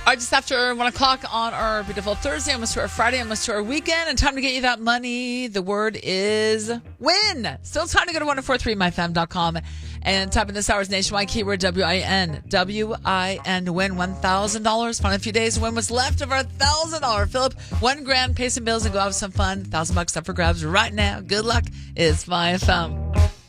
All right, just after 1 o'clock on our beautiful Thursday, almost to our Friday, almost to our weekend, and time to get you that money. The word is win. Still time to go to 1043myfam.com and type in this hour's nationwide keyword WIN. W-I-N. Win $1,000. Fun a few days. Win what's left of our $1,000. Philip, $1,000, pay some bills and go have some fun. $1,000 up for grabs right now. Good luck. It's My FM.